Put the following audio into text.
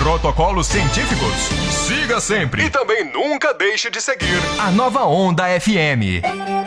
protocolos científicos? Siga sempre e também nunca deixe de seguir a Nova Onda FM.